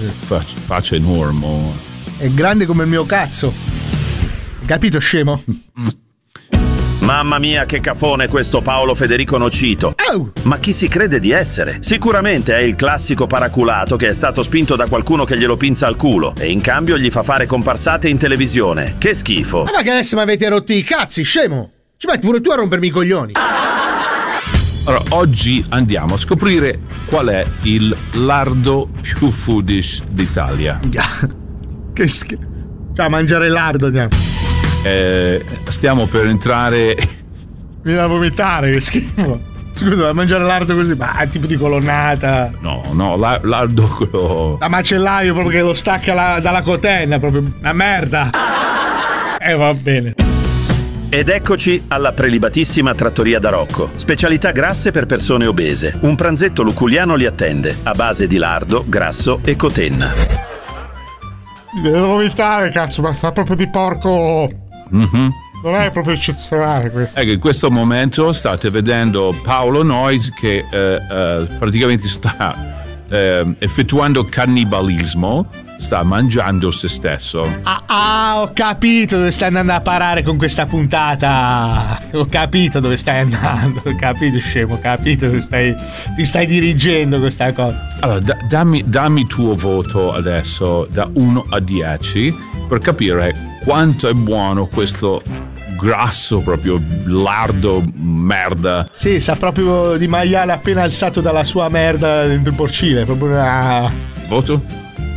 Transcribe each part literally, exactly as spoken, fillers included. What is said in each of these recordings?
Faccia, faccia enorme. È grande come il mio cazzo. Capito, scemo? Mamma mia, che cafone questo Paolo Federico Nocito. Oh. Ma chi si crede di essere? Sicuramente è il classico paraculato che è stato spinto da qualcuno che glielo pinza al culo e in cambio gli fa fare comparsate in televisione. Che schifo. Ma che adesso mi avete rotti i cazzi, scemo? Ci metti pure tu a rompermi i coglioni. Allora, oggi andiamo a scoprire qual è il lardo più foodish d'Italia. Che schifo. Cioè, a mangiare lardo andiamo. Eh, stiamo per entrare. Mi da vomitare, che schifo. Scusa, a mangiare lardo così, ma è tipo di colonnata. No, no, la, lardo quello. Da macellaio proprio che lo stacca la, dalla cotenna, proprio una merda. E eh, va bene. Ed eccoci alla prelibatissima trattoria da Rocco. Specialità grasse per persone obese. Un pranzetto luculiano li attende, a base di lardo, grasso e cotenna. Mi devo vomitare, cazzo, ma sta proprio di porco. Mm-hmm. Non è proprio eccezionale questo. Ecco, in questo momento state vedendo Paolo Noyes che eh, eh, praticamente sta eh, effettuando cannibalismo, sta mangiando se stesso. Ah, ah, ho capito dove stai andando a parare con questa puntata. Ho capito dove stai andando. Ho capito, scemo, ho capito dove stai. Ti stai dirigendo questa cosa. Allora, da, dammi, dammi il tuo voto adesso da uno a dieci per capire quanto è buono questo grasso, proprio lardo merda. Sì, sa proprio di maiale appena alzato dalla sua merda dentro il porcile. Proprio una... Voto?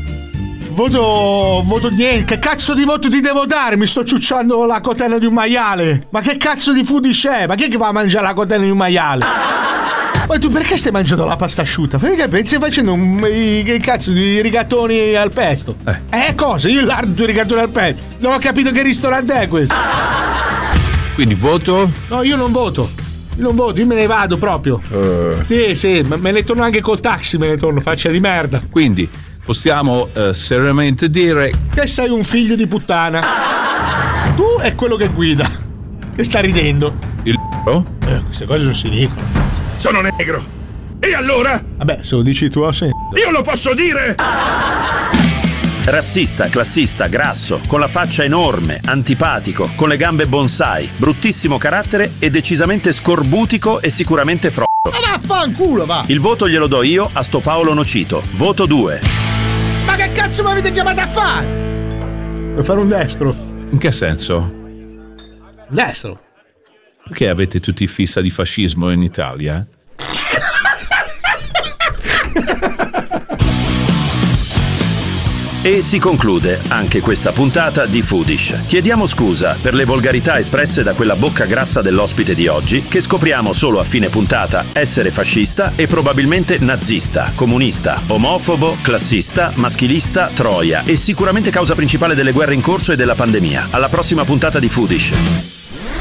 Voto, voto niente. Che cazzo di voto ti devo dare? Mi sto ciucciando la cotenna di un maiale. Ma che cazzo di foodish è? Ma chi è che va a mangiare la cotenna di un maiale? Ma tu perché stai mangiando la pasta asciutta? Perché pensi facendo un, i, che cazzo di rigatoni al pesto? Eh, eh cosa? Io lardo i rigatoni al pesto. Non ho capito che ristorante è questo. Quindi voto? No, io non voto. Io non voto, io me ne vado proprio. Uh. Sì, sì, ma me ne torno anche col taxi, me ne torno, faccia di merda. Quindi possiamo uh, seriamente dire che sei un figlio di puttana. Tu è quello che guida, che sta ridendo. Il oh? Eh, queste cose non si dicono. Sono negro. E allora? Vabbè, se lo dici tu, sì. Io lo posso dire! Razzista, classista, grasso, con la faccia enorme, antipatico, con le gambe bonsai, bruttissimo carattere e decisamente scorbutico e sicuramente frotto. Ma vaffanculo, va! Il voto glielo do io a sto Paolo Nocito. Voto due. Ma che cazzo mi avete chiamato a fare? Per fare un destro. In che senso? Destro. Perché avete tutti fissa di fascismo in Italia? E si conclude anche questa puntata di Foodish. Chiediamo scusa per le volgarità espresse da quella bocca grassa dell'ospite di oggi, che scopriamo solo a fine puntata essere fascista e probabilmente nazista, comunista, omofobo, classista, maschilista, troia e sicuramente causa principale delle guerre in corso e della pandemia. Alla prossima puntata di Foodish.